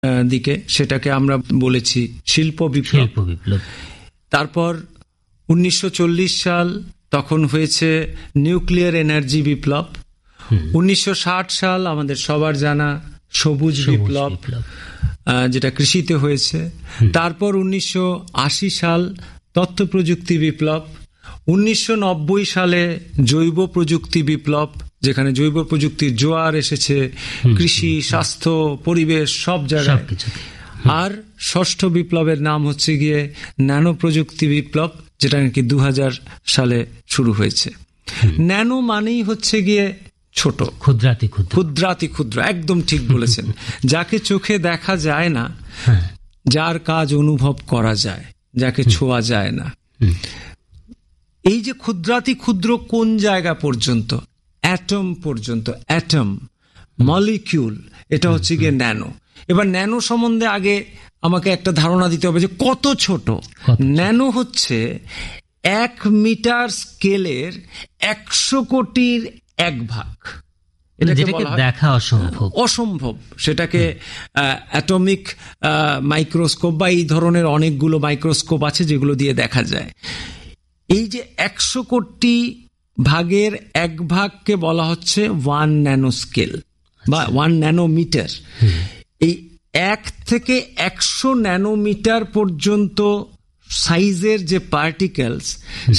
দিকে, সেটাকে আমরা বলেছি শিল্প বিপ্লব। তারপর 1940 সাল, তখন হয়েছে নিউক্লিয়ার এনার্জি বিপ্লব। 1960 সাল আমাদের সবার জানা সবুজ বিপ্লব, যেটা কৃষিতে হয়েছে। তারপর 1980 সাল তথ্য প্রযুক্তি বিপ্লব। 1990 সালে জৈব প্রযুক্তি বিপ্লব, যেখানে জৈব প্রযুক্তির জোয়ার এসেছে কৃষি, স্বাস্থ্য, পরিবেশ সব জায়গায়। আর ষষ্ঠ বিপ্লবের নাম হচ্ছে গিয়ে ন্যানো প্রযুক্তি বিপ্লব, যেটা নাকি 2000 সালে শুরু হয়েছে। ন্যানো মানেই হচ্ছে গিয়ে ছোট, ক্ষুদ্রাতি ক্ষুদ্র, একদম ঠিক বলেছেন। যাকে চোখে দেখা যায় না, যার কাজ অনুভব করা যায়, যাকে ছোঁয়া যায় না। এই যে ক্ষুদ্রাতি ক্ষুদ্র কোন জায়গা পর্যন্ত? অ্যাটম পর্যন্ত। অ্যাটম, মলিকিউল, এটা হচ্ছে গিয়ে ন্যানো। এবার ন্যানো সম্বন্ধে আগে আমাকে একটা ধারণা দিতে হবে যে কত ছোট। ন্যানো হচ্ছে 1 মিটার স্কেলের 100 কোটির 1 ভাগ। যেটাকে দেখা অসম্ভব। সেটাকে অ্যাটমিক মাইক্রোস্কোপ বা এই ধরনের অনেকগুলো মাইক্রোস্কোপ আছে যেগুলো দিয়ে দেখা যায়। এই যে 100 কোটি ভাগের 1 ভাগকে বলা হচ্ছে 1 ন্যানো স্কেল বা 1 ন্যানোমিটার। এই 1 থেকে 100 ন্যানোমিটার পর্যন্ত সাইজের যে পার্টিকেলস,